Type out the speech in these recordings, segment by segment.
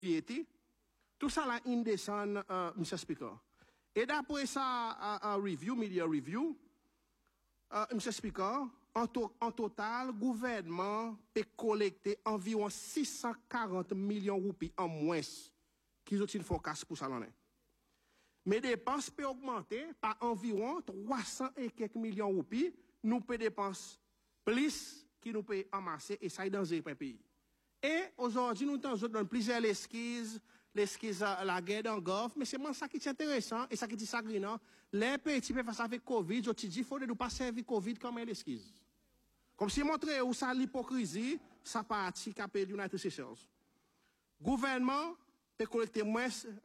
tout ça là indécent, Mr. Speaker. Et d'après ça, media review, Mr. Speaker, en total, gouvernement peut collecter environ 640 millions de roupies en moins qu'ils ont une forecast pour ça l'année. Mais dépenses peuvent augmenter par environ 300 et quelques millions de roupies. Nous pouvons dépenser plus que nous pouvons amasser et ça est dans un pays. Et aujourd'hui, nous avons plusieurs esquisses, la guerre dans le Golfe, mais c'est moi ça qui est intéressant et ça qui est sagrinant. Les pays qui peuvent faire avec Covid, je te dis, il faut ne pas servir Covid comme une esquisse. Comme si montrer où ça l'hypocrisie, ça partit qu'appelle United Nations. Gouvernement peut collecter moins,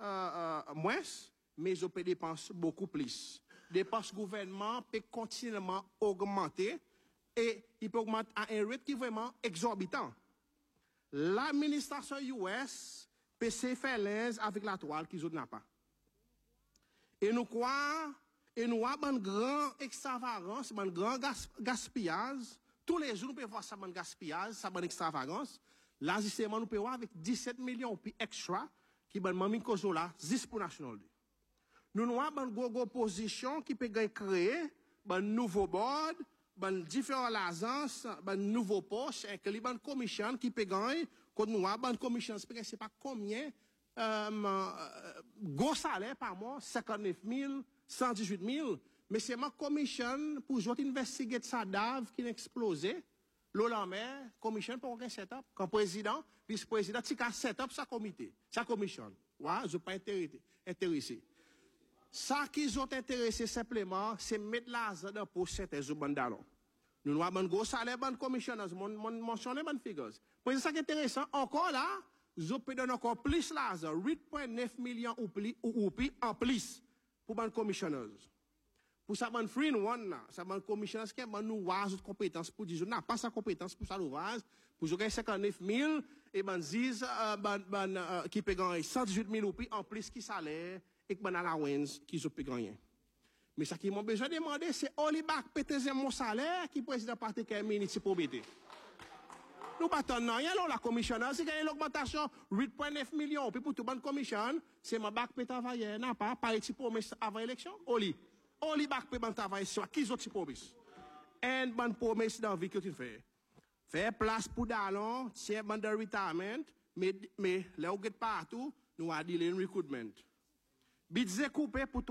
mais je peux dépenser beaucoup plus. Dépenses gouvernement peut continuellement augmenter et il peut augmenter à un rythme qui est vraiment exorbitant. L'administration US peut se faire l'aise avec la toile qu'ils n'ont pas. Et nous croyons, et nous avons un grand extravagance, un grand gaspillage. Tous les jours, nous pouvons voir ça, un gaspillage, ça, une extravagance. Là, justement, nous pouvons voir avec 17 millions puis extra qui ben mami kozo là, juste pour National Day. Nous avons une grande position qui peut créer un nouveau board, différentes agences, nouveau poste, et que les commission qui peut gagner, quand nous avons une commission, c'est pas combien, gros salaire par mois, 59 000, 118 000, mais c'est ma commission pour jouer investiguer ça d'ave qui a explosé. L'Olamé, commission pour un setup, comme président, vice-président, tu as setup sa comité, sa commission. Ouais, je ne suis pas intéressé. Ça qu'ils ont intéressé simplement, c'est mettre l'argent pour certains bandalons. Nous avons un gros salaire, bonne commissionnaire, mentionné bonne figures. Pour ça qui est intéressant, encore là, je peux donner encore plus l'argent, 8,9 millions ou plus en plus pour bonne commissionnaire. Pour ça, bonne free one là, ça bonne commissionnaire qui a bonne ouvrage de compétences pour dire, n'a pas sa compétence pour ça l'ouvrage, pour jouer 59 000 et ben disent, qui peut gagner 118 000 ou plus en plus qui salaire et que ben allowance qui je peux gagner. Mais ça qui m'ont besoin de demander, c'est Olibak péter mon salaire qui président parti qui est ministre pour m'aider. Nous pas tant rien là, la commissionnaire, c'est qu'il y a l'augmentation 8,9 millions, puis pour tout bonne commission, c'est ma bac peut travailler, n'a pas, par exemple, promesse avant l'élection, Olibak peut travailler sur qui autres promesses. Et bonne promesse dans la vie que tu fais. Faire place pour Dallon, tiens, bonne de retirement, mais là où partout, nous avons dit le recruitment. Budget coupé pour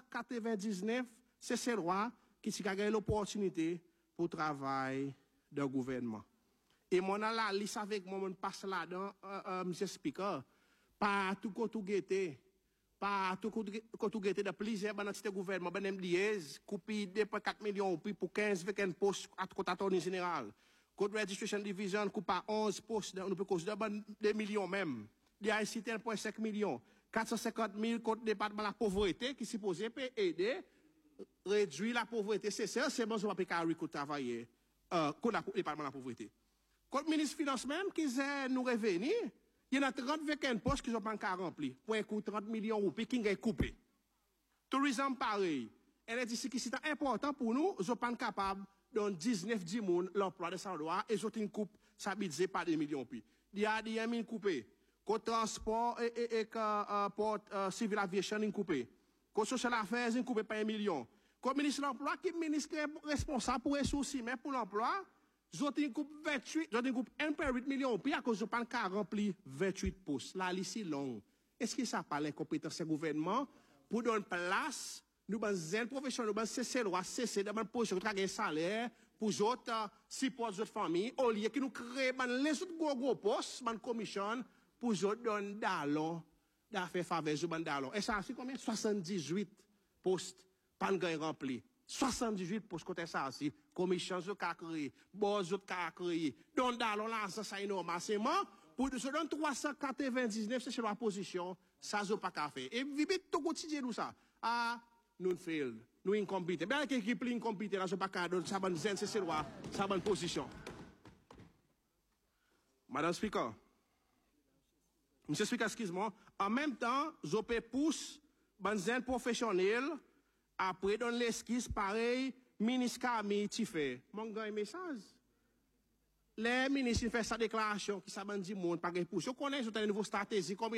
399, c'est roi qui a gagné l'opportunité pour travailler dans le gouvernement. Et mon la liste avec moi, on passe là-dedans, Monsieur Speaker, pas tout côté guetté, pas tout côté guetté de plusieurs entités gouvernement, ben MDS, coupé 2,4 millions pour 15 postes à côté attorney général. Code Registration Division coupe à 11 postes, nous peut causer de millions même. Il y a ici 1,5 millions. 450 000 contre le département de la pauvreté qui supposé peut aider, réduire la pauvreté. C'est ça, c'est bon, je ne vais pas travailler contre le département de la pauvreté. Contre le ministre des Finances même, qui nous revenir, il y a 30 postes qui ne sont pas encore remplis. Pour un coût 30 millions de roupies qui est coupé. Tourisme pareil. Elle a dit que c'est important pour nous, je ne suis pas capable dans 19 10 l'emploi de sans loi et je une coupe, ça budget par des millions de roupies. Il y a des millions coupés. Côte transport et porte civil aviation in coupé. Côte social affairs in coupé par 1 million. Côte ministre de l'emploi qui est ministre responsable pour les soucis mais pour l'emploi, j'ont une coupe 28, j'ont une coupe 1,8 million puis à cause je pas qu'à remplir 28 postes. La liste est longue. Est-ce que ça parle l'incompétence du gouvernement pour donner place nous ben professionnels nous ben cesser loi cesser de ben position de salaire pour autres support autres familles au lieu que nous créer ben les autres gros postes ben commission pour je donne d'allons d'affaires faveur je donne d'allons et ça c'est combien 78 postes pas de rempli 78 postes côté ça aussi commission je ca créer bon autres ca créer donne d'allons là ça est normal c'est moi pour je donne 399 c'est sur la position ça je pas qu'à faire et vivre tout quotidien nous ça nous fail nous incompétents bien qui plus incompétent là je pas qu'à donner ça bonne c'est loi ça bonne position Madame Speaker Monsieur Speaker, excuse-moi. En même temps, je peux pousser les professionnels après dans l'esquisse pareil, ministre Camille, tu fais. Mon gars, message. les ministres font sa déclaration, qui s'abandonne du monde, pas de pouce. Vous connaissez une nouvelle stratégie, comme